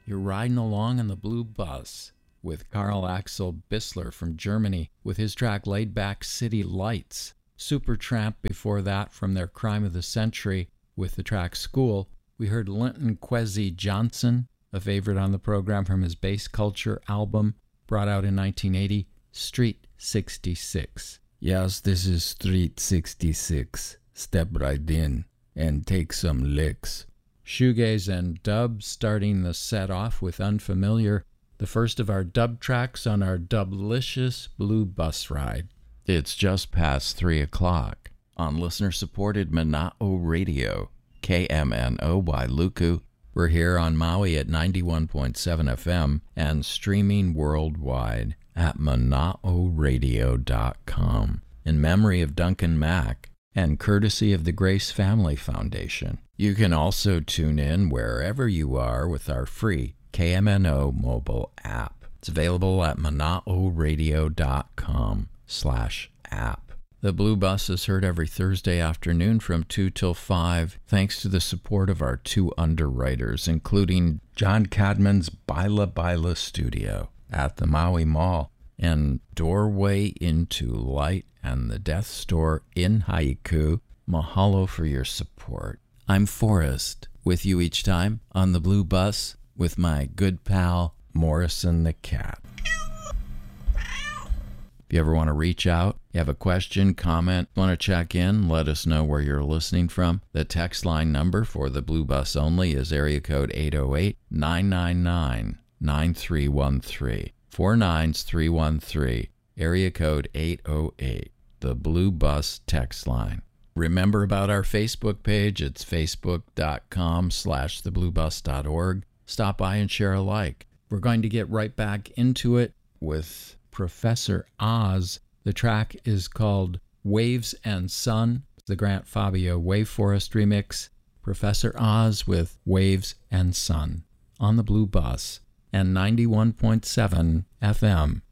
You're riding along in the Blue Bus with Karl Axel Bissler from Germany with his track Laid Back City Lights. Supertramp before that from their Crime of the Century with the track School. We heard Linton Kwesi Johnson, a favorite on the program from his Bass Culture album, brought out in 1980, Street 66. Yes, this is Street 66. Step right in and take some licks. Shoegaze and dub starting the set off with Unfamiliar, the first of our dub tracks on our Dublicious Blue Bus ride. It's just past 3 o'clock on listener-supported Mana'o Radio, KMNO Wailuku. We're here on Maui at 91.7 FM and streaming worldwide at mana'oradio.com in memory of Duncan Mack and courtesy of the Grace Family Foundation. You can also tune in wherever you are with our free KMNO mobile app. It's available at mana'oradio.com/app. The Blue Bus is heard every Thursday afternoon from 2 till 5, thanks to the support of our two underwriters, including John Cadman's Baila Baila Studio at the Maui Mall and Doorway into Light and the Death Store in Haiku. Mahalo for your support. I'm Forrest, with you each time on the Blue Bus with my good pal Morrison the Cat. If you ever want to reach out, you have a question, comment, want to check in, let us know where you're listening from. The text line number for the Blue Bus only is area code 808-999-9313. 49313, area code 808, the Blue Bus text line. Remember about our Facebook page. It's facebook.com/thebluebus.org. Stop by and share a like. We're going to get right back into it with Professor Oz. The track is called Waves and Sun, the Grant Fabio Wave Forest remix. Professor Oz with Waves and Sun on the Blue Bus and 91.7 FM